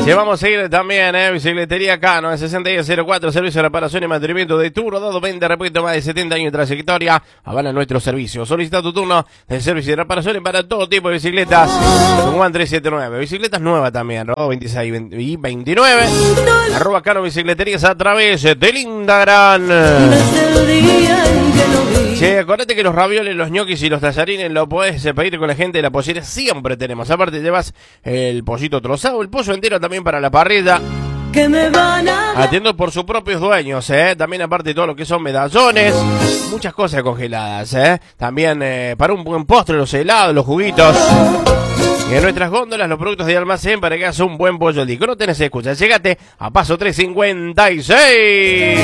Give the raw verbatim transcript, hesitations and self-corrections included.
Sí, vamos a ir también, eh, Bicicletería Cano, en sesenta y cero cuatro, servicio de reparación y mantenimiento de turno, dado veinte, repito, más de setenta años de trayectoria, avala nuestro servicio. Solicita tu turno de servicio de reparación para todo tipo de bicicletas. Juan tres siete nueve, bicicletas nuevas también, ¿no? veintiséis y veintinueve, arroba Cano Bicicleterías a través del Instagram. Che, acordate que los ravioles, los ñoquis y los tallarines lo podés pedir con la gente de la pollera, siempre tenemos. Aparte llevas el pollito trozado, el pollo entero también para la parrilla. Que me van a... Atiendo por sus propios dueños, ¿eh? También aparte de todo lo que son medallones, muchas cosas congeladas, ¿eh? También eh, para un buen postre, los helados, los juguitos. Y en nuestras góndolas, los productos de almacén para que hagas un buen pollo al disco. No tenés excusa, llegate a Paso trescientos cincuenta y seis.